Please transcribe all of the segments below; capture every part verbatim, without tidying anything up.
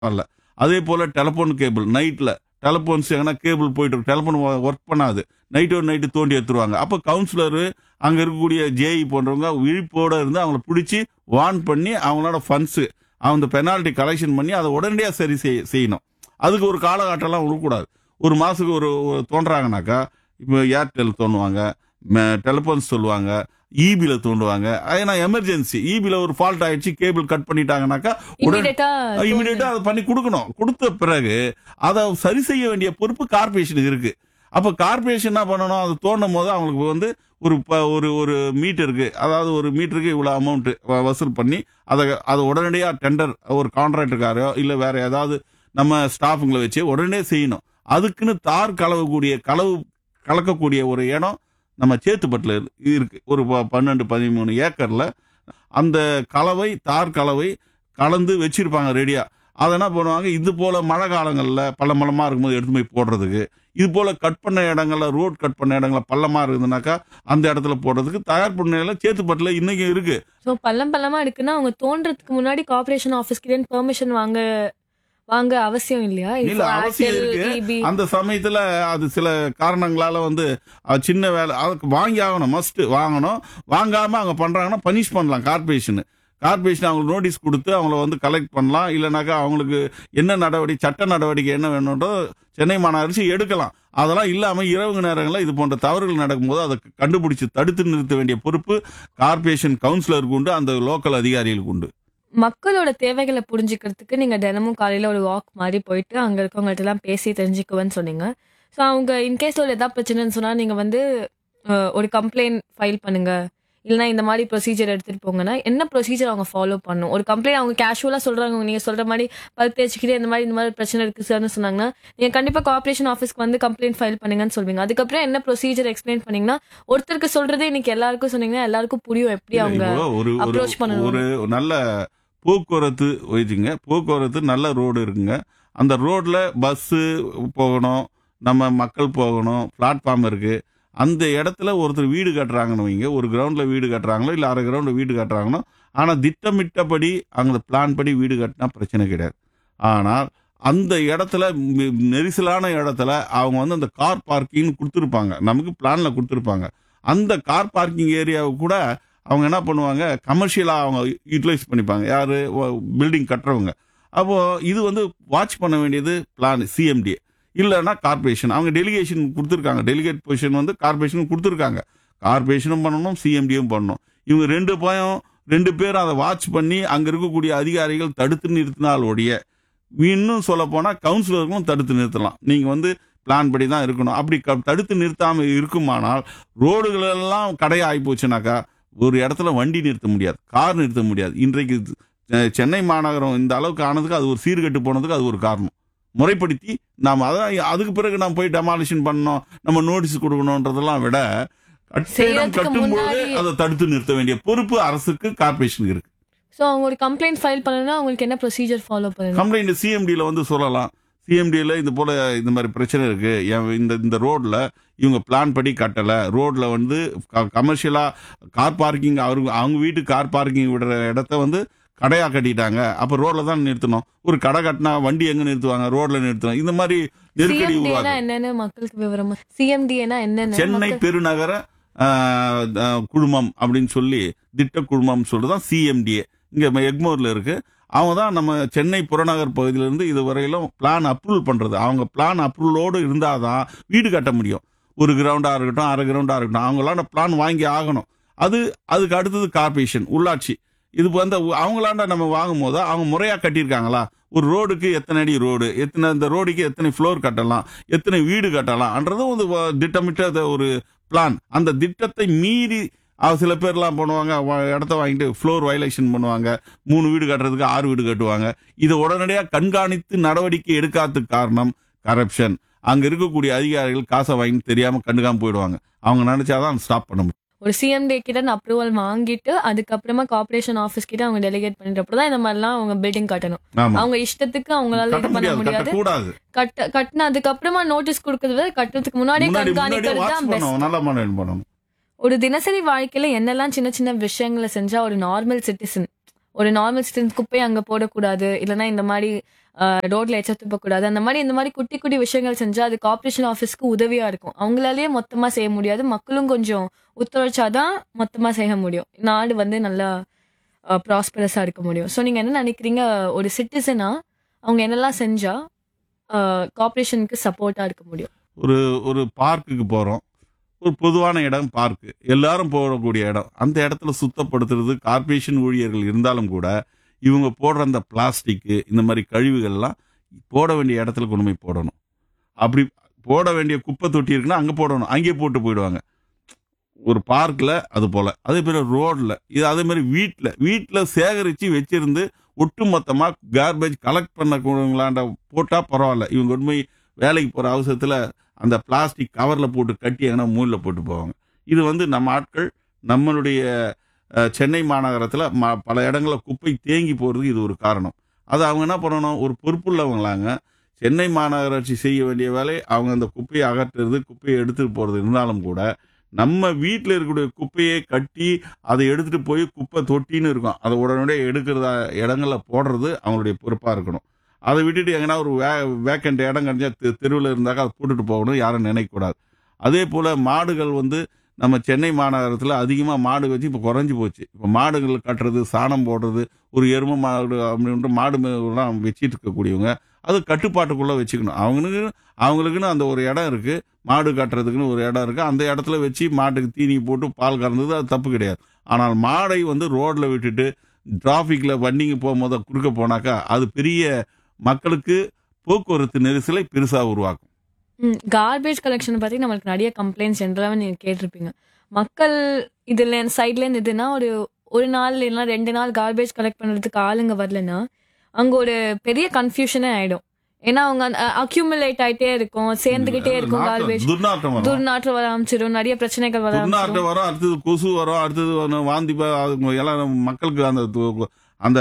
வரல. அதே போல டெலிஃபோன் கேபிள் நைட்ல டெலிஃபோன்ஸ் எங்கன்னா கேபிள் போயிட்டு இருக்கும். டெலிஃபோன் ஒர்க் பண்ணாது. நைட்டு ஒரு நைட்டு தோண்டி எடுத்துருவாங்க. அப்போ கவுன்சிலரு அங்க இருக்கக்கூடிய ஜேஇ போன்றவங்க விழிப்போட இருந்து அவங்கள பிடிச்சி வார்ன் பண்ணி அவங்களோட ஃபண்ட்ஸு அந்த பெனால்ட்டி கலெக்ஷன் பண்ணி அதை உடனடியாக சரி செய் செய்யணும். அதுக்கு ஒரு காலகட்டம்லாம் விடக்கூடாது. ஒரு மாதத்துக்கு ஒரு ஒரு தோன்றாங்கனாக்கா இப்போ ஏர்டெல் தோணுவாங்க, டெலிஃபோன்ஸ் சொல்லுவாங்க, ஈபில தோண்டுவாங்க. ஏன்னா எமர்ஜென்சி ஈபில ஒரு ஃபால்ட் ஆயிடுச்சு, கேபிள் கட் பண்ணிட்டாங்கனாக்கா இமீடியட்டா அதை பண்ணி கொடுக்கணும். கொடுத்த பிறகு அதை சரி செய்ய வேண்டிய பொறுப்பு கார்பரேஷனுக்கு இருக்கு. அப்ப கார்பரேஷன் என்ன பண்ணணும், அது தோண்டும் போது அவங்களுக்கு வந்து ஒரு ஒரு ஒரு மீட்டருக்கு, அதாவது ஒரு மீட்டருக்கு இவ்வளவு அமௌண்ட் வசூல் பண்ணி அதை அதை உடனடியாக டெண்டர் ஒரு கான்ட்ராக்டருக்காரோ இல்லை வேற ஏதாவது நம்ம ஸ்டாஃபுங்களை வச்சு உடனே செய்யணும். அதுக்குன்னு தார் கலவக்கூடிய கலவு கலக்கக்கூடிய ஒரு இடம் நம்ம சேத்துப்பட்டில் இருக்கு. ஒரு பன்னெண்டு பதிமூணு ஏக்கர்ல அந்த கலவை தார் கலவை கலந்து வச்சிருப்பாங்க ரெடியா. அதை என்ன பண்ணுவாங்க, இது போல மழை காலங்கள்ல பள்ளமளமா இருக்கும்போது எடுத்து போய் போடுறதுக்கு, இது போல கட் பண்ண இடங்கள்ல ரோட் கட் பண்ண இடங்கள்ல பள்ளமா இருக்குதுனாக்கா அந்த இடத்துல போடுறதுக்கு தயார் பண்ண சேத்துப்பட்டில் இன்னைக்கு இருக்கு. ஸோ பள்ளம் பள்ளமா இருக்குன்னா அவங்க தோன்றதுக்கு முன்னாடி கார்பரேஷன் ஆஃபீஸ் கிட்ட பெர்மிஷன் வாங்க வாங்க அவசியம் இல்லையா? இல்ல அவசியம் இருக்கு. அந்த சமயத்துல அது சில காரணங்களால வந்து சின்ன வேலை அதுக்கு வாங்கி ஆகணும், மஸ்ட் வாங்கணும். வாங்காம அவங்க பண்றாங்கன்னா பனிஷ் பண்ணலாம் கார்பரேஷன். கார்பரேஷன் அவங்களுக்கு நோட்டீஸ் கொடுத்து அவங்கள வந்து கலெக்ட் பண்ணலாம். இல்லைனாக்கா அவங்களுக்கு என்ன நடவடிக்கை சட்ட நடவடிக்கை என்ன வேணும்ன்றோ சென்னை மாநகராட்சி எடுக்கலாம். அதெல்லாம் இல்லாம இரவு நேரங்களில் இது போன்ற தவறுகள் நடக்கும்போது அதை கண்டுபிடிச்சு தடுத்து நிறுத்த வேண்டிய பொறுப்பு கார்பரேஷன் கவுன்சிலருக்கு உண்டு, அந்த லோக்கல் அதிகாரிகளுக்கு உண்டு. மக்களோட தேவைகளை புரிஞ்சுக்கிறதுக்கு நீங்க தினமும் காலையில ஒரு வாக் மாதிரி போயிட்டு அங்க இருக்கவங்கள்ட்ட எல்லாம் பேசி தெரிஞ்சுக்குவேன்னு சொன்னீங்க. ஸோ அவங்க இன்கேஸ் ஒரு ஏதாவது பிரச்சனைன்னு சொன்னா நீங்க வந்து ஒரு கம்ப்ளைண்ட் ஃபைல் பண்ணுங்க, இல்லைன்னா இந்த மாதிரி ப்ரொசீஜர் எடுத்துட்டு போங்கன்னா என்ன ப்ரொசீஜர் அவங்க ஃபாலோ பண்ணும்? ஒரு கம்ப்ளைண்ட் அவங்க கேஷுவலா சொல்றாங்க, நீங்க சொல்ற மாதிரி பல் தேய்ச்சிக்கிட்டே இந்த மாதிரி இந்த மாதிரி பிரச்சனை இருக்கு சார்னு சொன்னாங்கன்னா நீங்க கண்டிப்பா கார்பரேஷன் ஆஃபீஸ்க்கு வந்து கம்ப்ளைண்ட் ஃபைல் பண்ணுங்கன்னு சொல்வீங்க. அதுக்கப்புறம் என்ன ப்ரொசீஜர் எக்ஸ்பிளைன் பண்ணீங்கன்னா ஒருத்தருக்கு சொல்றதே இன்னைக்கு எல்லாருக்கும் சொன்னீங்கன்னா எல்லாருக்கும் புரியும் எப்படி அவங்க அப்ரோச் பண்ணணும். ஒரு நல்ல போக்குவரத்து வச்சுங்க, போக்குவரத்து நல்ல ரோடு இருக்குங்க. அந்த ரோட்ல பஸ்ஸு போகணும், நம்ம மக்கள் போகணும், பிளாட்ஃபார்ம் இருக்கு. அந்த இடத்துல ஒருத்தர் வீடு கட்டுறாங்கன்னு வைங்க, ஒரு கிரவுண்ட்ல வீடு கட்டுறாங்களோ இல்லை அரை கிரவுண்ட்ல வீடு கட்டுறாங்களோ, ஆனால் திட்டமிட்டபடி அங்கே பிளான் படி வீடு கட்டினா பிரச்சனை கிடையாது. ஆனால் அந்த இடத்துல நெரிசலான இடத்துல அவங்க வந்து அந்த கார் பார்க்கிங் கொடுத்துருப்பாங்க, நமக்கு பிளான்ல கொடுத்துருப்பாங்க. அந்த கார் பார்க்கிங் ஏரியாவை கூட அவங்க என்ன பண்ணுவாங்க, கமர்ஷியலாக அவங்க யூட்டிலைஸ் பண்ணிப்பாங்க. யாரு பில்டிங் கட்டுறவங்க. அப்போ இது வந்து வாட்ச் பண்ண வேண்டியது பிளான் சிஎம்டி இல்லைன்னா கார்பரேஷன். அவங்க டெலிகேஷன் கொடுத்துருக்காங்க, டெலிகேட் பொசிஷன் வந்து கார்பரேஷன் கொடுத்துருக்காங்க. கார்பரேஷனும் பண்ணணும், சிஎம்டியும் பண்ணணும். இவங்க ரெண்டு பயம் ரெண்டு பேரும் அதை வாட்ச் பண்ணி அங்க இருக்கக்கூடிய அதிகாரிகள் தடுத்து நிறுத்தினால் ஒழிய, இன்னும் சொல்ல போனா கவுன்சிலருக்கும் தடுத்து நிறுத்தலாம். நீங்க வந்து பிளான் படி தான் இருக்கணும். அப்படி தடுத்து நிறுத்தாம இருக்குமானால் ரோடுகள் எல்லாம் கடையா ஆகி போச்சுனாக்கா ஒரு இடத்துல வண்டி நிறுத்த முடியாது, கார் நிறுத்த முடியாது. இன்றைக்கு சென்னை மாநகரம் இந்த அளவுக்கு ஆனதுக்கு அது ஒரு சீர்கெட்டு போனதுக்கு அது ஒரு காரணம். முறைப்படுத்தி நாம் அதான் அதுக்கு பிறகு நாம் போய் டெமாலிஷன் பண்ணணும், நம்ம நோட்டீஸ் கொடுக்கணும்ன்றதெல்லாம் விட கட்டிடம் கட்டும்போது அதை தடுத்து நிறுத்த வேண்டிய பொறுப்பு அரசுக்கு, கார்பரேஷனுக்கு இருக்கு. ஸோ அவங்க ஒரு கம்ப்ளைண்ட் ஃபைல் பண்ணணும்னா அவங்களுக்கு என்ன ப்ரொசீஜர் ஃபாலோ பண்ணணும்? கம்ப்ளைண்ட் சிஎம்டியில் வந்து சொல்லலாம். சிஎம்டியில் இது போல இந்த மாதிரி பிரச்சனை இருக்கு, இந்த இந்த ரோட்ல இவங்க பிளான் படி கட்டலை, ரோட்ல வந்து கமர்ஷியலா கார் பார்க்கிங் அவருக்கு அவங்க வீட்டு கார் பார்க்கிங் விடுற இடத்த வந்து கடையா கட்டிட்டாங்க. அப்ப ரோட்ல தான் நிறுத்தணும். ஒரு கடை கட்டினா வண்டி எங்க நிறுத்துவாங்க, ரோட்ல நிறுத்தணும். இந்த மாதிரி நெருக்கடி உருவாகும். மக்களுக்கு விவரமா சிஎம்டினா என்ன? சென்னை பெருநகர குழுமம் அப்படின்னு சொல்லி திட்ட குழுமம் சொல்றதுதான் சிஎம்டிஏ. இங்க எக்மோர்ல இருக்கு. அவங்க தான் நம்ம சென்னை புறநகர் பகுதியிலிருந்து இதுவரையிலும் பிளான் அப்ரூவல் பண்றது. அவங்க பிளான் அப்ரூவலோடு இருந்தாதான் வீடு கட்ட முடியும். ஒரு கிரவுண்டா இருக்கட்டும், அரை கிரவுண்டா இருக்கட்டும், அவங்களாண்ட பிளான் வாங்கி ஆகணும். அது அதுக்கு அடுத்தது கார்பரேஷன், உள்ளாட்சி. இது வந்து அவங்களாண்ட நம்ம வாங்கும் போது அவங்க முறையா கட்டியிருக்காங்களா, ஒரு ரோடுக்கு எத்தனை அடி ரோடு, எத்தனை இந்த ரோடுக்கு எத்தனை ஃப்ளோர் கட்டலாம், எத்தனை வீடு கட்டலாம்ன்றதும் ஒரு திட்டமிட்ட ஒரு பிளான். அந்த திட்டத்தை மீறி சில பேர்லாம் பண்ணுவாங்க, இடத்த வாங்கிட்டு ஃப்ளோர் வயலேஷன் பண்ணுவாங்க, மூணு வீடு கட்டுறதுக்கு ஆறு வீடு கட்டுவாங்க. இதை உடனடியாக கண்காணித்து நடவடிக்கை எடுக்காததுக்கு காரணம் கரப்ஷன். அங்க இருக்கக்கூடிய அதிகாரிகள் காசை வாங்கி தெரியாம கண்டுக்காம போயிடுவாங்க. அவங்க நினைச்சாதான் ஸ்டாப் பண்ண முடியும். ஒரு சிஎம்டி கிட்ட அப்ரூவல் வாங்கிட்டு அதுக்கப்புறமா கார்பரேஷன் ஆஃபீஸ் கிட்ட அவங்க டெலிகேட் பண்ணிட்டப்பதான் இந்த மாதிரிலாம் அவங்க பில்டிங் கட்டணும். அவங்க இஷ்டத்துக்கு அவங்களால இது பண்ண முடியாது. கட்ட கட்டின அதுக்கப்புறமா நோட்டீஸ் கொடுக்கறது கட்டுறதுக்கு முன்னாடியே கண்காணிக்கிறது தான் பெஸ்ட். ஒரு தினசரி வாழ்க்கையில என்னெல்லாம் சின்ன சின்ன விஷயங்களை செஞ்சா ஒரு நார்மல் சிட்டிசன் ஒரு நார்மல் சிட்டிசன் குப்பையை அங்க போடக்கூடாது, இல்லைன்னா இந்த மாதிரி ரோட்ல எச்ச துப்பக்கூடாது, அந்த மாதிரி இந்த மாதிரி குட்டி குட்டி விஷயங்கள் செஞ்சா அது கார்ப்பரேஷன் ஆஃபீஸ்க்கு உதவியா இருக்கும். அவங்களாலேயே மொத்தமா செய்ய முடியாது, மக்களும் கொஞ்சம் ஒத்துழைச்சாதான் மொத்தமா செய்ய முடியும். நாடு வந்து நல்லா ப்ராஸ்பரஸா இருக்க முடியும். ஸோ நீங்க என்ன நினைக்கிறீங்க, ஒரு சிட்டிசனா அவங்க என்னெல்லாம் செஞ்சா கார்ப்பரேஷனுக்கு சப்போர்ட்டா இருக்க முடியும்? ஒரு ஒரு பார்க்குக்கு போகிறோம். ஒரு பொதுவான இடம் பார்க்கு, எல்லாரும் போகக்கூடிய இடம். அந்த இடத்துல சுத்தப்படுத்துறது கார்ப்பரேஷன் ஊழியர்கள் இருந்தாலும் கூட இவங்க போடுற அந்த பிளாஸ்டிக்கு இந்த மாதிரி கழிவுகள்லாம் போட வேண்டிய இடத்துல கொண்டு போய் போடணும். அப்படி போட வேண்டிய குப்பை தொட்டி இருக்குன்னா அங்கே போடணும், அங்கேயே போட்டு போயிடுவாங்க. ஒரு பார்க்கில் அது போல், அதே பேர் ரோடில், இது அதே மாதிரி வீட்டில் வீட்டில் சேகரித்து வச்சிருந்து ஒட்டு மொத்தமாக கார்பேஜ் கலெக்ட் பண்ணக்கூடாண்ட போட்டால் பரவாயில்ல. இவங்க கொண்டு போய் வேலைக்கு போகிற அவசரத்தில் அந்த பிளாஸ்டிக் கவரில் போட்டு கட்டி எங்கன்னா மூலையில் போட்டு போவாங்க. இது வந்து நம்ம ஆட்கள் நம்மளுடைய அஹ், சென்னை மாநகரத்தில் ம பல இடங்களில் குப்பை தேங்கி போகிறதுக்கு இது ஒரு காரணம். அது அவங்க என்ன பண்ணணும், ஒரு பொறுப்புள்ளவங்களாங்க. சென்னை மாநகராட்சி செய்ய வேண்டிய வேலை அவங்க அந்த குப்பையை அகற்றுறது, குப்பையை எடுத்துகிட்டு போகிறது இருந்தாலும் கூட நம்ம வீட்டில் இருக்கக்கூடிய குப்பையை கட்டி அதை எடுத்துகிட்டு போய் குப்பை தொட்டின்னு இருக்கும், அதை உடனடியாக எடுக்கிறதா இடங்களில் போடுறது அவங்களுடைய பொறுப்பாக இருக்கணும். அதை விட்டுட்டு எங்கன்னா ஒரு வே வேக்கண்ட் இடம் கிடைச்சா தெ தெருவில் இருந்தாக்கா அதை போட்டுட்டு போகணும், யாரும் நினைக்கக்கூடாது. அதே போல் மாடுகள் வந்து நம்ம சென்னை மாநகரத்தில் அதிகமாக மாடு வச்சு இப்போ குறைஞ்சி போச்சு. இப்போ மாடுகள் கட்டுறது, சாணம் போடுறது, ஒரு எருமை மாடு அப்படின்ட்டு மாடு எல்லாம் வச்சிட்டு இருக்கக்கூடியவங்க அது கட்டுப்பாட்டுக்குள்ளே வச்சுக்கணும். அவங்களுக்கு அவங்களுக்குன்னு அந்த ஒரு இடம் இருக்குது, மாடு கட்டுறதுக்குன்னு ஒரு இடம் இருக்குது, அந்த இடத்துல வச்சு மாட்டுக்கு தீனி போட்டு பால் கறந்தது அது தப்பு கிடையாது. ஆனால் மாடை வந்து ரோட்டில் விட்டுட்டு டிராஃபிக்கில் வண்டிங்க போகும்போது குறுக்க போனாக்கா அது பெரிய மக்களுக்கு போக்குவரத்து நெரிசலை பெருசாக உருவாக்கும். கார்பேஜ் கலெக்ஷன் பத்தி நம்மளுக்கு நிறைய கம்ப்ளைண்ட்ஸ் ஜென்ரலாக நீங்க கேட்டிருப்பீங்க. மக்கள் இதுல சைட்ல இருந்து இதுனா ஒரு ஒரு நாள் இல்லைன்னா ரெண்டு நாள் கார்பேஜ் கலெக்ட் பண்றதுக்கு ஆளுங்க வரலன்னா அங்க ஒரு பெரிய கன்ஃபியூஷனே ஆயிடும். ஏன்னா அவங்க அக்யூமுலேட் ஆயிட்டே இருக்கும், சேர்ந்துகிட்டே இருக்கும், கார்பேஜ் துர்நாற்றம் வரும், துர்நாற்றம் வர ஆரம்பிச்சிடும், நிறைய பிரச்சனைகள் வர துர்நாற்றம் ஆரம்பிச்சிடும். வரும், அடுத்தது கொசு வரும், அடுத்தது வந்து வாந்தி ப- அது எல்லாம் மக்களுக்கு அந்த து- அந்த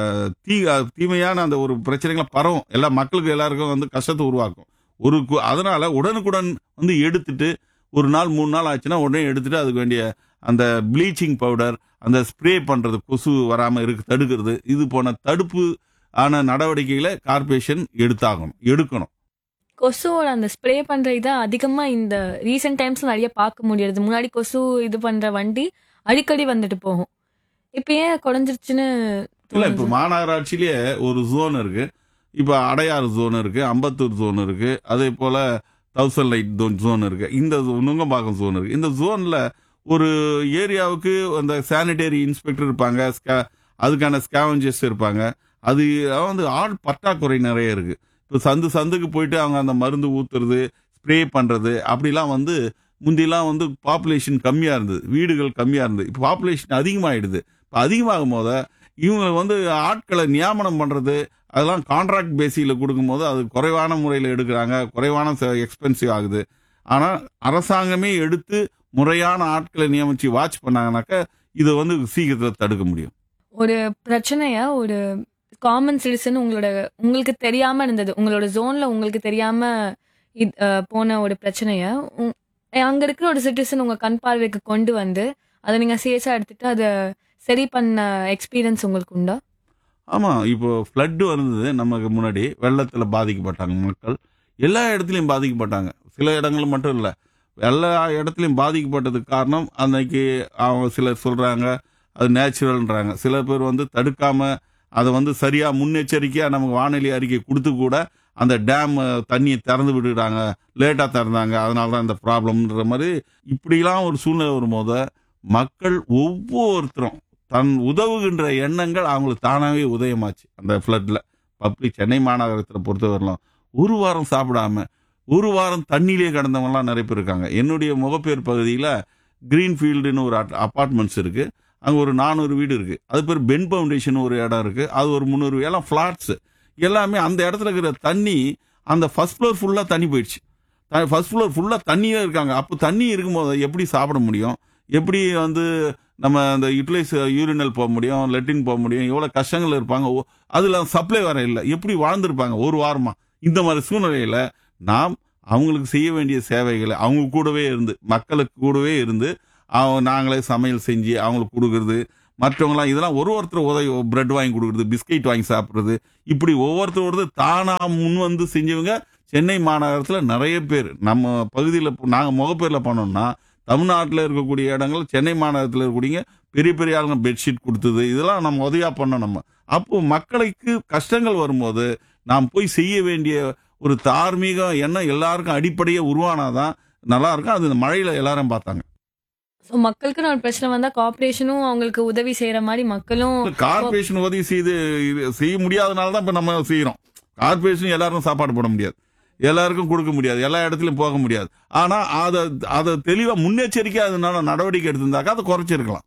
தீ தீமையான அந்த ஒரு பிரச்சனைகளை பரவும், எல்லா மக்களுக்கு எல்லாருக்கும் வந்து கஷ்டத்தை உருவாக்கும். ஒரு கு- அதனால உடனுக்குடன் வந்து எடுத்துட்டு ஒரு நாள் மூணு நாள் ஆச்சுன்னா உடனே எடுத்துட்டு அதுக்கு வேண்டிய அந்த ப்ளீச்சிங் பவுடர், அந்த ஸ்ப்ரே பண்றது, கொசு வராம இருக்கு தடுக்கிறது, இது போன தடுப்பு ஆன நடவடிக்கைகளை கார்ப்பரேஷன் எடுத்தாகணும், எடுக்கணும். கொசுவோட அந்த ஸ்ப்ரே பண்ற இதை அதிகமா இந்த ரீசெண்ட் டைம்ஸ்ல நிறைய பார்க்க முடியாது. முன்னாடி கொசு இது பண்ற வண்டி அடிக்கடி வந்துட்டு போகும். இப்ப ஏன் குறைஞ்சிருச்சுன்னு இல்ல இப்ப தோணுது? மாநகராட்சியிலேயே ஒரு ஜோன் இருக்கு. இப்ப அடையாறு ஜோன் இருக்கு, அம்பத்தூர் ஜோன் இருக்கு, அதே போல தௌசண்ட் லைட் ஜோன் இருக்கு, இந்த zo- நுங்கம்பாக்கம் ஜோன் இருக்கு. இந்த ஜோன்ல ஒரு ஏரியாவுக்கு அந்த சானிடரி இன்ஸ்பெக்டர் இருப்பாங்க, ஸ்கா- அதுக்கான ஸ்கேவஞ்சர்ஸ் இருப்பாங்க. அது வந்து ஆள் பற்றாக்குறை நிறைய இருக்கு. இப்போ சந்து சந்துக்கு போயிட்டு அவங்க அந்த மருந்து ஊத்துறது, ஸ்ப்ரே பண்றது, அப்படிலாம் வந்து முந்திலாம் வந்து பாப்புலேஷன் கம்மியா இருந்தது, வீடுகள் கம்மியா இருந்தது. இப்போ பாப்புலேஷன் அதிகமாயிடுது. இப்போ அதிகமாகும் போது இவங்க வந்து ஆட்களை நியமனம் பண்றது, அதெல்லாம் கான்ட்ராக்ட் பேசிஸில் கொடுக்கும்போது அது குறைவான முறையில் எடுக்கிறாங்க, குறைவான எக்ஸ்பென்சிவ் ஆகுது. ஆனால் அரசாங்கமே எடுத்து முறையான ஆட்களை நியமிச்சு வாட்ச் பண்ணாங்கனாக்கா இதை வந்து சீக்கிரத்தில் தடுக்க முடியும். ஒரு பிரச்சனைய ஒரு காமன் சிட்டிசன் உங்களோட உங்களுக்கு தெரியாம இருந்தது, உங்களோட ஜோன்ல உங்களுக்கு தெரியாம இது, அஹ், போன ஒரு பிரச்சனைய உங்- அங்க இருக்கிற ஒரு சிட்டிசன் உங்க கண் பார்வைக்கு கொண்டு வந்து அதை நீங்க சீரியஸா எடுத்துட்டு அதை சரி பண்ண எக்ஸ்பீரியன்ஸ் உங்களுக்கு உண்டா? ஆமாம், இப்போ ஃப்ளட்டு வந்தது நமக்கு முன்னாடி, வெள்ளத்தில் பாதிக்கப்பட்டாங்க மக்கள். எல்லா இடத்துலையும் பாதிக்கப்பட்டாங்க, சில இடங்கள் மட்டும் இல்லை, எல்லா இடத்துலையும் பாதிக்கப்பட்டதுக்கு காரணம் அன்னைக்கு அவங்க சிலர் சொல்கிறாங்க அது நேச்சுரல்ன்றாங்க. சில பேர் வந்து தடுக்காமல் அதை வந்து சரியாக முன்னெச்சரிக்கையாக நமக்கு வானிலை அறிக்கை கொடுத்து கூட அந்த டேம் தண்ணியை திறந்து விட்டுட்டாங்க, லேட்டாக திறந்தாங்க, அதனால தான் இந்த ப்ராப்ளம்ன்ற மாதிரி இப்படிலாம் ஒரு சூழ்நிலை வரும்போது மக்கள் ஒவ்வொருத்தரும் தன் உதவுகின்ற எண்ணங்கள் அவங்களுக்கு தானாகவே உதயமாச்சு. அந்த ஃப்ளட்டில் பப்ளிக் சென்னை மாநகரத்தில் பொறுத்தவரையிலும் ஒரு வாரம் சாப்பிடாம ஒரு வாரம் தண்ணியிலே கிடந்தவங்கலாம் நிறைய பேர் இருக்காங்க. என்னுடைய முகப்பேர் பகுதியில் கிரீன்ஃபீல்டுன்னு ஒரு அப்பார்ட்மெண்ட்ஸ் இருக்குது, அங்கே ஒரு நானூறு வீடு இருக்குது. அது பேர் பென் ஃபவுண்டேஷன் ஒரு இடம் இருக்குது, அது ஒரு முந்நூறு, எல்லாம் ஃப்ளாட்ஸு. எல்லாமே அந்த இடத்துல இருக்கிற தண்ணி அந்த ஃபர்ஸ்ட் ஃப்ளோர் ஃபுல்லாக தண்ணி போயிடுச்சு. ஃபர்ஸ்ட் ஃப்ளோர் ஃபுல்லாக தண்ணியே இருக்காங்க. அப்போ தண்ணி இருக்கும்போது எப்படி சாப்பிட முடியும், எப்படி வந்து நம்ம அந்த யூட்டிலைஸ் யூரினல் போக முடியும், லெட்டின் போக முடியும், எவ்வளோ கஷ்டங்கள் இருப்பாங்க. ஓ, அதில் சப்ளை வர இல்லை, எப்படி வாழ்ந்துருப்பாங்க ஒரு வாரமாக. இந்த மாதிரி சூழ்நிலையில் நாம் அவங்களுக்கு செய்ய வேண்டிய சேவைகளை அவங்க கூடவே இருந்து, மக்களுக்கு கூடவே இருந்து அவங்க நாங்களே சமையல் செஞ்சு அவங்களுக்கு கொடுக்கறது, மற்றவங்களாம் இதெல்லாம் ஒரு ஒருத்தர் உதவி பிரெட் வாங்கி கொடுக்குறது, பிஸ்கெட் வாங்கி சாப்பிட்றது, இப்படி ஒவ்வொருத்தர் ஒருத்தர் தானா முன் வந்து செஞ்சவங்க சென்னை மாநகரத்தில் நிறைய பேர். நம்ம பகுதியில் நாங்கள் முகப்பேரில் போனோம்னா தமிழ்நாட்டில் இருக்கக்கூடிய இடங்கள் சென்னை மாநகரத்தில் இருக்கக்கூடிய பெரிய பெரிய ஆளுங்க பெட்ஷீட் கொடுத்தது, இதெல்லாம் நம்ம உதவியாக பண்ணோம். நம்ம அப்போ மக்களுக்கு கஷ்டங்கள் வரும்போது நாம் போய் செய்ய வேண்டிய ஒரு தார்மீக எண்ணம் எல்லாருக்கும் அடிப்படையே உருவானாதான் நல்லா இருக்கும். அது இந்த மழையில எல்லாரும் பார்த்தாங்க. ஸோ மக்களுக்குன்னு ஒரு பிரச்சனை வந்தா கார்ப்பரேஷனும் அவங்களுக்கு உதவி செய்யற மாதிரி மக்களும் கார்பரேஷன் உதவி செய்து இது செய்ய முடியாதனால தான் இப்ப நம்ம செய்யறோம். கார்பரேஷன் எல்லாருக்கும் சாப்பாடு போட முடியாது, எல்லாருக்கும் கொடுக்க முடியாது, எல்லா இடத்துலயும் போக முடியாது. ஆனா அதை அதை தெளிவா முன்னெச்சரிக்கை அதனால நடவடிக்கை எடுத்திருந்தாக்கா அதை குறைச்சிருக்கலாம்.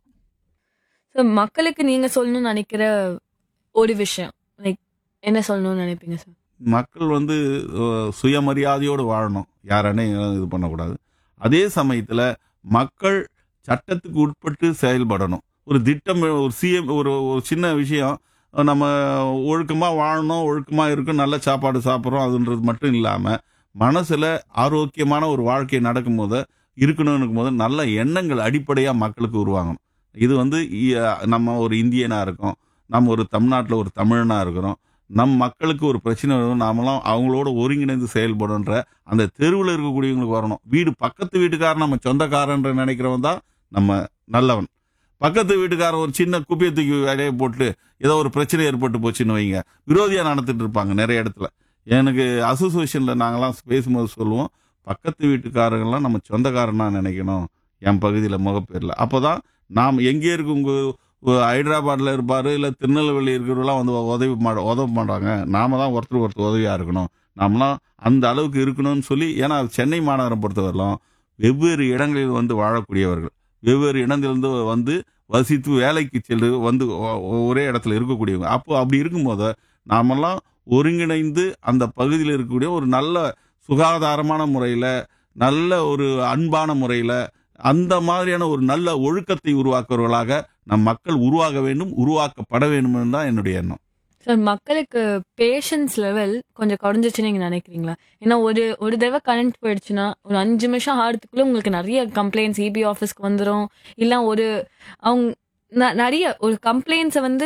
ஸோ மக்களுக்கு நீங்க சொல்லணும்னு நினைக்கிற ஒரு விஷயம் லைக் என்ன சொல்லணும்னு நினைப்பீங்க சார்? மக்கள் வந்து அஹ், சுயமரியாதையோடு வாழணும், யாரானே இது பண்ணக்கூடாது. அதே சமயத்துல மக்கள் சட்டத்துக்கு உட்பட்டு செயல்படணும். ஒரு திட்டம், ஒரு சிஎம், ஒரு ஒரு சின்ன விஷயம், நம்ம ஒழுக்கமா வாழணும், ஒழுக்கமா இருக்கும், நல்ல சாப்பாடு சாப்பிட்றோம் அதுன்றது மட்டும் இல்லாம மனசுல ஆரோக்கியமான ஒரு வாழ்க்கை நடக்கும் போது இருக்கணும் போது நல்ல எண்ணங்கள் அடிப்படையா மக்களுக்கு உருவாகணும். இது வந்து இ- நம்ம ஒரு இந்தியனா இருக்கோம், நம்ம ஒரு தமிழ்நாட்டில் ஒரு தமிழனா இருக்கிறோம், நம் மக்களுக்கு ஒரு பிரச்சனை வரும், நாமெல்லாம் அவங்களோட ஒருங்கிணைந்து செயல்படுன்ற அந்த தெருவில் இருக்கக்கூடியவங்களுக்கு வரணும். வீடு பக்கத்து வீட்டுக்காரன் நம்ம சொந்தக்காரன்ற நினைக்கிறவன் தான் நம்ம நல்லவன். பக்கத்து வீட்டுக்காரன் ஒரு சின்ன குப்பையை தூக்கி வேலையை போட்டு ஏதோ ஒரு பிரச்சனை ஏற்பட்டு போச்சுன்னு வைங்க, விரோதியா நடத்திட்டு இருப்பாங்க நிறைய இடத்துல. எனக்கு அசோசியேஷன்ல நாங்கெல்லாம் பேசும்போது சொல்லுவோம், பக்கத்து வீட்டுக்காரங்கெல்லாம் நம்ம சொந்தக்காரனா நினைக்கணும் என் பகுதியில் முகப்பேரில். அப்போதான் நாம் எங்கே இருக்கு உங்க ஹைதராபாத்ல இருப்பாரு இல்ல திருநெல்வேலி இருக்கிறவங்களாம் வந்து உதவி மாட உதவ மாட்டாங்க, நாம தான் ஒருத்தர் ஒருத்தர் உதவியா இருக்கணும், நாமெல்லாம் அந்த அளவுக்கு இருக்கணும்னு சொல்லி. ஏன்னா சென்னை மாநகரம் பொறுத்தவரையிலும் வெவ்வேறு இடங்களில் வந்து வாழக்கூடியவர்கள், வெவ்வேறு இடங்களிலிருந்து வந்து வசித்து வேலைக்கு சென்று வந்து ஒ- ஒரே இடத்துல இருக்கக்கூடியவங்க. அப்போ அப்படி இருக்கும்போது நாமெல்லாம் ஒருங்கிணைந்து அந்த பகுதியில் இருக்கக்கூடிய ஒரு நல்ல சுகாதாரமான முறையில், நல்ல ஒரு அன்பான முறையில், அந்த மாதிரியான ஒரு நல்ல ஒழுக்கத்தை உருவாக்குறவர்களாக நம் மக்கள் உருவாக வேண்டும், உருவாக்கப்பட வேண்டும் தான் என்னுடைய எண்ணம். சார் மக்களுக்கு பேஷன்ஸ் லெவல் கொஞ்சம் குறைஞ்சிச்சுன்னு நீங்க நினைக்கிறீங்களா? ஏன்னா ஒரு ஒரு தடவை கரண்ட் போயிடுச்சுன்னா ஒரு அஞ்சு நிமிஷம் ஆகிறதுக்குள்ள உங்களுக்கு நிறைய கம்ப்ளைண்ட்ஸ் இபி ஆஃபீஸ்க்கு வந்துடும். இல்லை ஒரு அவங்க ந- நிறைய ஒரு கம்ப்ளைண்ட்ஸை வந்து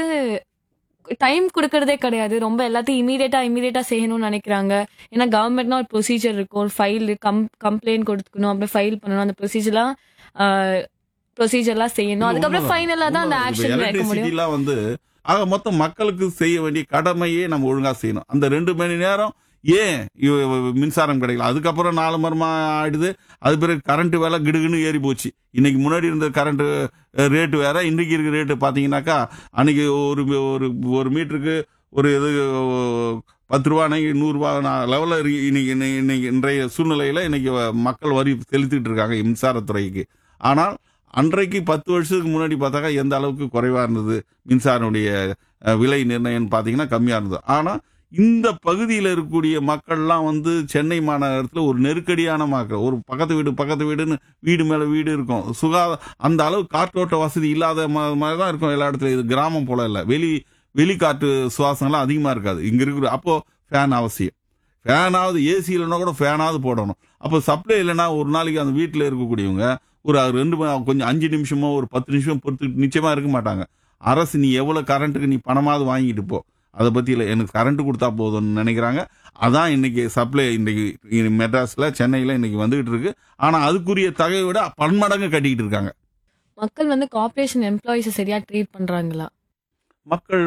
டைம் கொடுக்கறதே கிடையாது. ரொம்ப எல்லாத்தையும் இமீடியட்டா இமீடியட்டா செய்யணும்னு நினைக்கிறாங்க. ஏன்னா கவர்மெண்ட்னா ஒரு ப்ரொசீஜர் இருக்கும், ஒரு ஃபைல் கம் கம்ப்ளைண்ட் கொடுக்கணும், அப்படியே ஃபைல் பண்ணணும், அந்த ப்ரொசீஜர்லாம் ப்ரொசீஜர்லாம் செய்யணும், அதுக்கப்புறம் ஃபைனலா தான் அந்த ஆக்ஷன் எடுக்க முடியும். எலக்ட்ரிசிட்டிலாம் வந்து ஆக மொத்தம் மக்களுக்கு செய்ய வேண்டிய கடமையே நம்ம ஒழுங்கா செய்யணும். அந்த ரெண்டு மணி நேரம் ஏன் இவ- மின்சாரம் கிடைக்கல, அதுக்கப்புறம் நாலு மரமா ஆயிடுது, அது பிறகு கரண்ட் வேலை கிடுகுன்னு ஏறி போச்சு. இன்னைக்கு முன்னாடி இருந்த கரண்ட் ரேட்டு வேற, இன்னைக்கு இருக்கிற ரேட்டு பாத்தீங்கன்னாக்கா அன்னைக்கு ஒரு ஒரு ஒரு மீட்டருக்கு ஒரு இது பத்து ரூபா, இன்னைக்கு நூறுரூவா லெவலில் இருக்கு. இன்னைக்கு இன்னைக்கு இன்னைக்கு இன்றைய சூழ்நிலையில இன்னைக்கு மக்கள் வரி செலுத்திட்டு இருக்காங்க மின்சாரத்துறைக்கு. ஆனால் அன்றைக்கு பத்து வருஷத்துக்கு முன்னாடி பார்த்தாக்கா எந்த அளவுக்கு குறைவா இருந்தது மின்சாரனுடைய அஹ், விலை நிர்ணயம் பார்த்தீங்கன்னா கம்மியா இருந்தது. ஆனா இந்த பகுதியில் இருக்கக்கூடிய மக்கள்லாம் வந்து சென்னை மாநகரத்தில் ஒரு நெருக்கடியான மக்கள், ஒரு பக்கத்து வீடு பக்கத்து வீடுன்னு வீடு மேல வீடு இருக்கும், சுகாதார அந்த அளவு காற்றோட்ட வசதி இல்லாத மாதிரி தான் இருக்கும் எல்லா இடத்துலையும். இது கிராமம் போல இல்லை, வெளி வெளிக்காற்று சுவாசங்கள்லாம் அதிகமா இருக்காது இங்க இருக்கிற. அப்போ ஃபேன் அவசியம், ஃபேனாவது ஏசி இல்லைன்னா கூட ஃபேனாவது போடணும். அப்போ சப்ளை இல்லைன்னா ஒரு நாளைக்கு அந்த வீட்டில் இருக்கக்கூடியவங்க ஒரு ரெண்டு மணி- கொஞ்சம் அஞ்சு நிமிஷமோ ஒரு பத்து நிமிஷம் பொறுத்து நிச்சயமா இருக்க மாட்டாங்க. அரசு நீ எவ்வளவு கரண்ட்டுக்கு நீ பணமாவது வாங்கிட்டு போ, அதை பத்தி இல்லை, எனக்கு கரண்ட் கொடுத்தா போதும்னு நினைக்கிறாங்க. அதான் இன்னைக்கு சப்ளை இன்னைக்கு மெட்ராஸ்ல சென்னையில இன்னைக்கு வந்துகிட்டு இருக்கு. ஆனா அதுக்குரிய தொகையை விட பன்மடங்கு கட்டிக்கிட்டு இருக்காங்க. மக்கள் வந்து கார்ப்பரேஷன் எம்ப்ளாயிஸை சரியா ட்ரீட் பண்றாங்களா? மக்கள்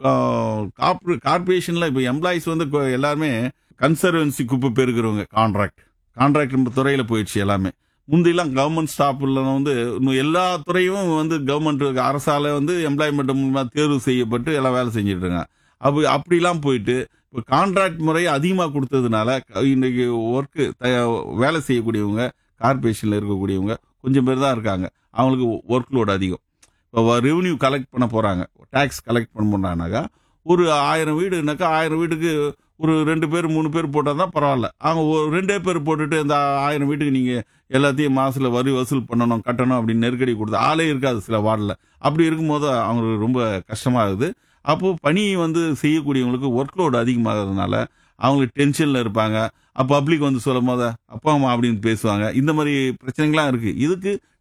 கார்பரேஷன்ல இப்போ எம்ப்ளாயிஸ் வந்து கொ- எல்லாருமே கன்சர்வன்சி குப்பை பெருக்கிறவங்க, கான்ட்ராக்ட் கான்ட்ராக்ட் துறையில போயிடுச்சு எல்லாமே. முந்தையெல்லாம் கவர்மெண்ட் ஸ்டாஃப்ல வந்து இன்னும் எல்லா துறையும் வந்து கவர்மெண்ட் அரசால வந்து எம்ப்ளாய்மெண்ட் மூலமா தேர்வு செய்யப்பட்டு எல்லாம் வேலை செஞ்சுட்டு இருக்காங்க. அப்படி அப்படிலாம் போயிட்டு இப்போ கான்ட்ராக்ட் முறை அதிகமாக கொடுத்ததுனால க- இன்னைக்கு ஒர்க்கு வேலை செய்யக்கூடியவங்க கார்பரேஷன்ல இருக்கக்கூடியவங்க கொஞ்சம் பேர் தான் இருக்காங்க. அவங்களுக்கு ஒர்க் லோட் அதிகம். இப்போ ரெவன்யூ கலெக்ட் பண்ண போறாங்க, டேக்ஸ் கலெக்ட் பண்ண போறாங்கனாக்கா ஒரு ஆயிரம் வீடுனாக்கா ஆயிரம் வீட்டுக்கு ஒரு ரெண்டு பேர் மூணு பேர் போட்டால் தான் பரவாயில்ல. அவங்க ஒரு ரெண்டே பேர் போட்டுட்டு இந்த ஆயிரம் வீட்டுக்கு நீங்க எல்லாத்தையும் மாசத்துல வரி வசூல் பண்ணணும் கட்டணும் அப்படின்னு நெருக்கடி கொடுத்து ஆளே இருக்காது சில வார்டில். அப்படி இருக்கும்போது அவங்களுக்கு ரொம்ப கஷ்டமாகுது. அப்போ பணி வந்து செய்யக்கூடியவங்களுக்கு ஒர்க் லோடு அதிகமாகிறதுனால அவங்களுக்கு டென்ஷன்ல இருப்பாங்க. பப்ளிக் வந்து சொல்லும் போது அப்பா அம்மா அப்படின்னு பேசுவாங்க. இந்த மாதிரி பிரச்சனைகள்லாம் இருக்கு. இதுக்கு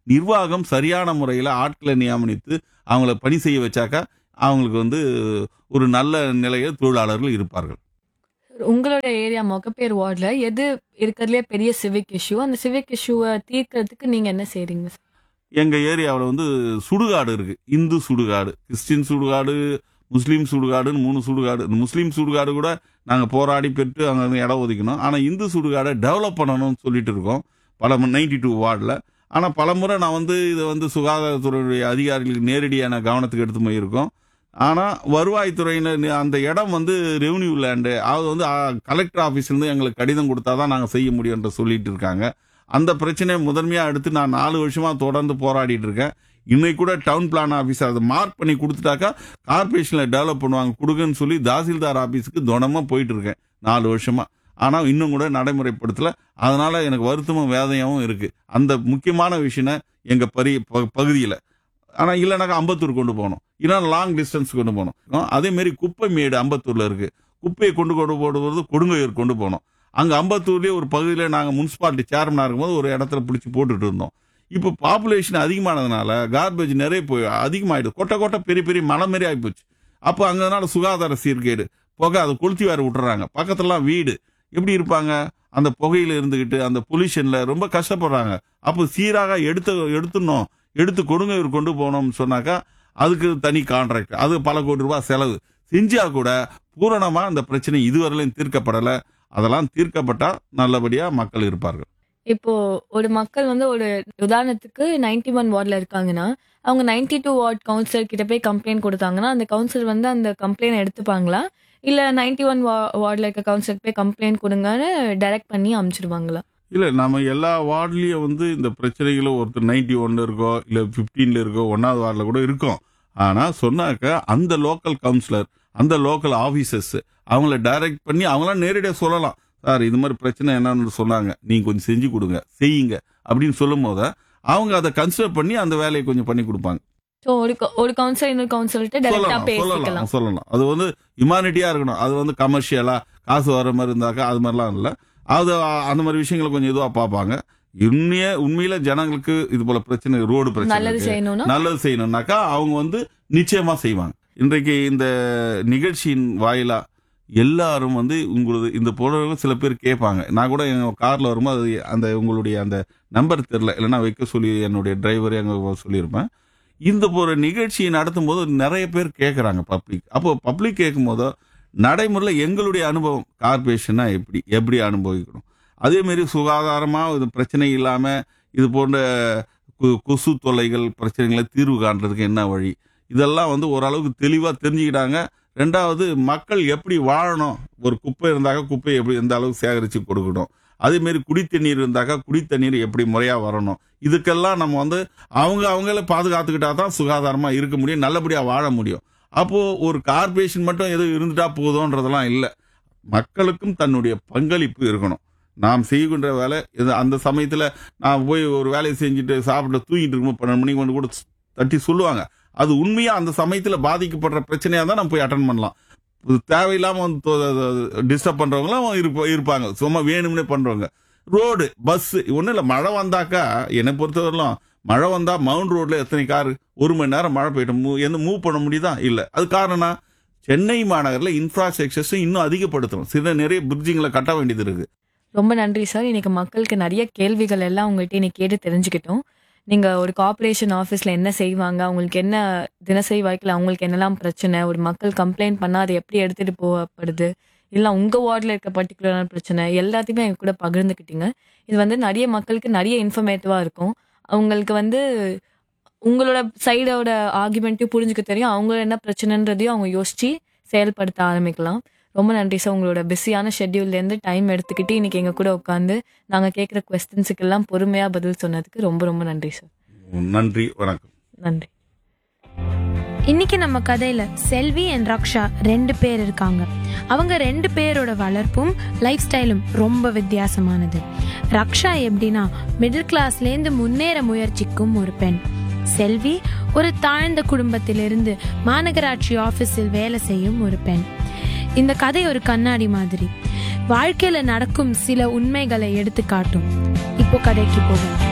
நிர்வாகம் சரியான முறையில் ஆட்களை நியமனித்து அவங்கள பணி செய்ய வச்சாக்கா அவங்களுக்கு வந்து ஒரு நல்ல நிலையில் தொழிலாளர்கள் இருப்பார்கள். உங்களோட ஏரியா மொகப்பேர் வார்டில் எது இருக்கிறதுலே பெரிய சிவிக் இஷ்யூ? அந்த சிவிக் இஷ்யூவை தீர்க்கறதுக்கு நீங்கள் என்ன செய்கிறீங்க சார்? எங்கள் ஏரியாவில் வந்து சுடுகாடு இருக்குது. இந்து சுடுகாடு, கிறிஸ்டின் சுடுகாடு, முஸ்லீம் சுடுகாடுன்னு மூணு சுடுகாடு. இந்த முஸ்லீம் சுடுகாடு கூட நாங்கள் போராடி பெற்று அங்கே இடம் ஒதுக்கணும். ஆனால் இந்து சுடுகாடை டெவலப் பண்ணணும்னு சொல்லிட்டு இருக்கோம் பல நைன்டி டூ வார்டில். ஆனால் பல முறை நான் வந்து இதை வந்து சுகாதாரத்துறையுடைய அதிகாரிகளுக்கு நேரடியான கவனத்துக்கு எடுத்து போயிருக்கோம். ஆனால் வருவாய்த்துறையினர் அந்த இடம் வந்து ரெவன்யூ லேண்டு, அது வந்து கலெக்டர் ஆஃபீஸ்லேருந்து எங்களுக்கு கடிதம் கொடுத்தா தான் நாங்கள் செய்ய முடியும்ன்ற சொல்லிட்டு இருக்காங்க. அந்த பிரச்சனையை முதன்மையாக எடுத்து நான் நாலு வருஷமாக தொடர்ந்து போராடிட்டு இருக்கேன். இன்னைக்கு கூட டவுன் பிளான் ஆஃபீஸ் அதை மார்க் பண்ணி கொடுத்துட்டாக்கா கார்பரேஷனில் டெவலப் பண்ணுவாங்க கொடுங்கன்னு சொல்லி தாசில்தார் ஆஃபீஸுக்கு தினமாக போயிட்டு இருக்கேன் நாலு வருஷமாக. ஆனால் இன்னும் கூட நடைமுறைப்படுத்தலை. அதனால் எனக்கு வருத்தமும் வேதனையாகவும் இருக்குது. அந்த முக்கியமான விஷயம் எங்கள் பரி பகுதியில். ஆனால் இல்லைனாக்கா அம்பத்தூர் கொண்டு போகணும், இல்லைன்னா லாங் டிஸ்டன்ஸ் கொண்டு போகணும். அதேமாரி குப்பை மேடு அம்பத்தூரில் இருக்குது. குப்பையை கொண்டு கொண்டு போடுவது கொடுங்கையூர் கொண்டு போகணும். அங்கே அம்பத்தூர்லேயே ஒரு பகுதியில் நாங்கள் முனிசிபாலிட்டி சேர்மனாக இருக்கும்போது ஒரு இடத்துல பிடிச்சி போட்டுட்டு இருந்தோம். இப்போ பாப்புலேஷன் அதிகமானதுனால கார்பேஜ் நிறைய போய் அதிகமாகிடுது. கொட்டை கொட்டை பெரிய பெரிய மலை மாரி ஆகிப்போச்சு. அப்போ அங்கனால சுகாதார சீர்கேடு, புகை அதை கொளுத்தி வேறு விட்டுறாங்க. பக்கத்துலலாம் வீடு எப்படி இருப்பாங்க? அந்த புகையில் இருந்துக்கிட்டு அந்த பொல்யூஷனில் ரொம்ப கஷ்டப்படுறாங்க. அப்போ சீராக எடுத்து எடுத்துடணும், எடுத்து கொடுங்கையூர் கொண்டு போகணும்னு சொன்னாக்கா அதுக்கு தனி கான்ட்ராக்ட், அது பல கோடி ரூபாய் செலவு. செஞ்சா கூட பூரணமாக அந்த பிரச்சனை இதுவரையிலும் தீர்க்கப்படலை. அதெல்லாம் தீர்க்கப்பட்டா நல்லபடியா மக்கள் இருப்பார்கள். இப்போ ஒரு மக்கள் வந்து ஒரு உதாரணத்துக்கு நைன்டி ஒன் வார்டில் இருக்காங்கன்னா அவங்க நைன்டி டூ வார்ட் கவுன்சிலர் கிட்ட போய் கம்ப்ளைண்ட் கொடுத்தாங்கன்னா அந்த கவுன்சிலர் வந்து அந்த கம்ப்ளைண்ட் எடுத்துப்பாங்களா, இல்லை நைன்டி ஒன் வார்டில் இருக்க கவுன்சிலர் போய் கம்ப்ளைண்ட் கொடுங்கன்னு டைரக்ட் பண்ணி அனுப்பிச்சிடுவாங்களா? இல்லை, நம்ம எல்லா வார்டுலேயும் வந்து இந்த பிரச்சனைகளும் ஒருத்தர் நைன்டி ஒன்ல இருக்கோ இல்லை ஃபிஃப்டீன்ல இருக்கோ ஒன்னாவது வார்டில் கூட இருக்கும். ஆனால் சொன்னாக்க அந்த லோக்கல் கவுன்சிலர், அந்த லோக்கல் ஆஃபீஸர்ஸ் அவங்கள டைரக்ட் பண்ணி அவங்களாம் நேரடியாக சொல்லலாம், சார் இது மாதிரி பிரச்சனை என்னன்னு சொன்னாங்க, நீங்கள் கொஞ்சம் செஞ்சு கொடுங்க, செய்யுங்க அப்படின்னு சொல்லும் போது அவங்க அதை கன்சிடர் பண்ணி அந்த வேலையை கொஞ்சம் பண்ணி கொடுப்பாங்க. ஸோ ஒரு ஒரு கவுன்சிலர் இன்னொரு கவுன்சிலர்கிட்ட டைரக்டா பேசிக்கலாம் சொல்லலாம் சொல்லலாம் அது வந்து ஹியூமானிட்டியா இருக்கணும். அது வந்து கமர்ஷியலா காசு வர மாதிரி இருந்தாக்கா அது மாதிரிலாம் இல்லை. அது அந்த மாதிரி விஷயங்களை கொஞ்சம் இதுவாக பார்ப்பாங்க. உண்மைய உண்மையில ஜனங்களுக்கு இது போல பிரச்சனை, ரோடு பிரச்சனை நல்லது செய்யணும்னா நல்லது செய்யணும்னாக்கா அவங்க வந்து நிச்சயமா செய்வாங்க. இன்றைக்கு இந்த நிகழ்ச்சியின் வாயிலா எல்லாரும் வந்து உங்களுக்கு இந்த போல சில பேர் கேட்பாங்க. நான் கூட எங்க கார்ல வரும்போது அந்த உங்களுடைய அந்த நம்பர் தெரியல, இல்லைன்னா வைக்க சொல்லி என்னுடைய டிரைவரே அங்கே சொல்லியிருப்பேன். இந்த போற நிகழ்ச்சியை நடத்தும் போது நிறைய பேர் கேட்குறாங்க பப்ளிக். அப்போ பப்ளிக் கேட்கும் போதோ நடைமுறையில் எங்களுடைய அனுபவம் கார்பரேஷனா எப்படி எப்படி அனுபவிக்கணும், அதே மாதிரி சுகாதாரமாக இது பிரச்சனை இல்லாமல் இது போன்ற கொசு தொல்லைகள் பிரச்சனைகளை தீர்வு காண்றதுக்கு என்ன வழி, இதெல்லாம் வந்து ஓரளவுக்கு தெளிவாக தெரிஞ்சுக்கிட்டாங்க. ரெண்டாவது மக்கள் எப்படி வாழணும், ஒரு குப்பை இருந்தாக்கா குப்பையை எப்படி எந்த அளவுக்கு சேகரித்து கொடுக்கணும், அதேமாரி குடி தண்ணீர் இருந்தாக்கா குடி தண்ணீர் எப்படி முறையாக வரணும், இதுக்கெல்லாம் நம்ம வந்து அவங்க அவங்கள பாதுகாத்துக்கிட்டா தான் சுகாதாரமாக இருக்க முடியும், நல்லபடியாக வாழ முடியும். அப்போது ஒரு கார்பரேஷன் மட்டும் எதுவும் இருந்துட்டா போதும்ன்றதெல்லாம் இல்லை. மக்களுக்கும் தன்னுடைய பங்களிப்பு இருக்கணும். நாம் செய்கின்ற வேலை இது. அந்த சமயத்தில் நான் போய் ஒரு வேலையை செஞ்சுட்டு சாப்பிட்டு தூங்கிட்டு இருக்கும்போது பன்னெண்டு மணிக்கு வந்து கூட தட்டி சொல்லுவாங்க. அது உண்மையாக அந்த சமயத்தில் பாதிக்கப்படுற பிரச்சனையாக தான் நம்ம போய் அட்டன் பண்ணலாம். தேவையில்லாமல் வந்து டிஸ்டர்ப் பண்ணுறவங்களாம் இருப்ப இருப்பாங்க சும்மா வேணும்னே பண்ணுறவங்க. ரோடு பஸ்ஸு ஒன்றும் இல்லை, மழை வந்தாக்கா என்னை பொறுத்தவரையிலும் மழை வந்தால் மவுண்ட் ரோட்டில் எத்தனை காரு ஒரு மணி நேரம் மழை போயிட்டு மூ எந்த மூவ் பண்ண முடியுதா? இல்லை. அது காரணம் சென்னை மாநகரில் இன்ஃப்ராஸ்ட்ரக்சர்ஸை இன்னும் அதிகப்படுத்தணும். சில நிறைய பிரிட்ஜிங்களை கட்ட வேண்டியது இருக்குது. ரொம்ப நன்றி சார். இன்னைக்கு மக்களுக்கு நிறைய கேள்விகள் எல்லாம் உங்கள்கிட்ட இன்னைக்கு கேட்டு தெரிஞ்சுக்கிட்டோம். நீங்கள் ஒரு கார்பரேஷன் ஆஃபீஸில் என்ன செய்வாங்க, அவங்களுக்கு என்ன தினசரி வாழ்க்கையில் அவங்களுக்கு என்னெல்லாம் பிரச்சனை, ஒரு மக்கள் கம்ப்ளைண்ட் பண்ணால் அதை எப்படி எடுத்துகிட்டு போகப்படுது, இல்லை உங்கள் வார்டில் இருக்க பர்டிகுலரான பிரச்சனை எல்லாத்தையுமே எங்கள் கூட பகிர்ந்துக்கிட்டீங்க. இது வந்து நிறைய மக்களுக்கு நிறைய இன்ஃபர்மேட்டிவாக இருக்கும். அவங்களுக்கு வந்து உங்களோட சைடோட ஆர்குமெண்ட்டையும் புரிஞ்சுக்க தெரியும், அவங்க என்ன பிரச்சனைன்றதையும் அவங்க யோசித்து செயல்படுத்த ஆரம்பிக்கலாம். ரொம்ப நன்றி சார். உங்களோட பிஸியான ஷெட்யூல்லேருந்து டைம் எடுத்துக்கிட்டு இன்னைக்கு எங்கள் கூட உட்காந்து நாங்கள் கேட்குற கொஸ்டின்ஸுக்கெல்லாம் பொறுமையாக பதில் சொன்னதுக்கு ரொம்ப ரொம்ப நன்றி சார். நன்றி, வணக்கம். நன்றி. இன்னைக்கு நம்ம கதையில செல்வி அண்ட் ரக்ஷா ரெண்டு பேர் இருக்காங்க. அவங்க ரெண்டு பேரோட வளர்ப்பும் லைஃப் ஸ்டைலும் ரொம்ப வித்தியாசமானது. ரக்ஷா எப்படின்னா மிடில் கிளாஸ்லேருந்து முன்னேற முயற்சிக்கும் ஒரு பெண். செல்வி ஒரு தாழ்ந்த குடும்பத்திலிருந்து மாநகராட்சி ஆஃபீஸில் வேலை செய்யும் ஒரு பெண். இந்த கதை ஒரு கண்ணாடி மாதிரி வாழ்க்கையில நடக்கும் சில உண்மைகளை எடுத்து காட்டும். இப்போ கதைக்கு போகும்.